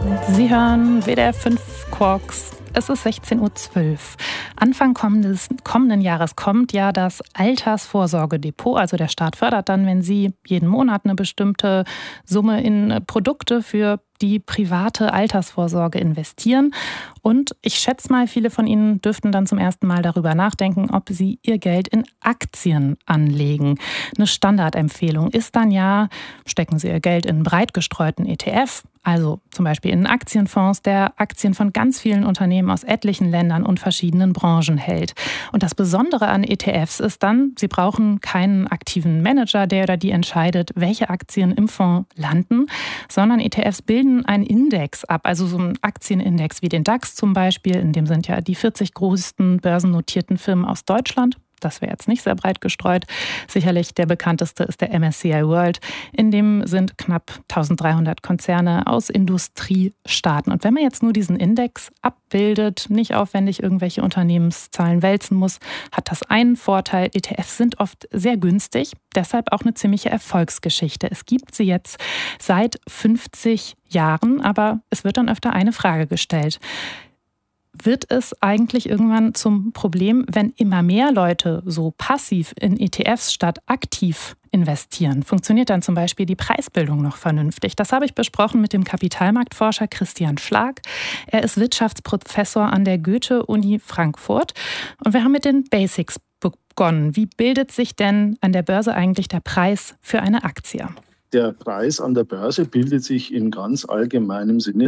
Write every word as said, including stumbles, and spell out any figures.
Sie hören W D R fünf Quarks. Es ist sechzehn Uhr zwölf. Anfang kommendes, kommenden Jahres kommt ja das Altersvorsorgedepot. Also der Staat fördert dann, wenn Sie jeden Monat eine bestimmte Summe in Produkte für die private Altersvorsorge investieren. Und ich schätze mal, viele von Ihnen dürften dann zum ersten Mal darüber nachdenken, ob Sie Ihr Geld in Aktien anlegen. Eine Standardempfehlung ist dann ja, stecken Sie Ihr Geld in einen breit gestreuten E T F, also zum Beispiel in Aktienfonds, der Aktien von ganz vielen Unternehmen aus etlichen Ländern und verschiedenen Branchen hält. Und das Besondere an E T Fs ist dann, Sie brauchen keinen aktiven Manager, der oder die entscheidet, welche Aktien im Fonds landen, sondern E T Fs bilden einen Index ab, also so einen Aktienindex wie den DAX zum Beispiel, in dem sind ja die vierzig größten börsennotierten Firmen aus Deutschland. Das wäre jetzt nicht sehr breit gestreut. Sicherlich der bekannteste ist der M S C I World. In dem sind knapp eintausenddreihundert Konzerne aus Industriestaaten. Und wenn man jetzt nur diesen Index abbildet, nicht aufwendig irgendwelche Unternehmenszahlen wälzen muss, hat das einen Vorteil: E T Fs sind oft sehr günstig, deshalb auch eine ziemliche Erfolgsgeschichte. Es gibt sie jetzt seit fünfzig Jahren, aber es wird dann öfter eine Frage gestellt. Wird es eigentlich irgendwann zum Problem, wenn immer mehr Leute so passiv in E T Fs statt aktiv investieren? Funktioniert dann zum Beispiel die Preisbildung noch vernünftig? Das habe ich besprochen mit dem Kapitalmarktforscher Christian Schlag. Er ist Wirtschaftsprofessor an der Goethe-Uni Frankfurt. Und wir haben mit den Basics begonnen. Wie bildet sich denn an der Börse eigentlich der Preis für eine Aktie? Der Preis an der Börse bildet sich in ganz allgemeinem Sinne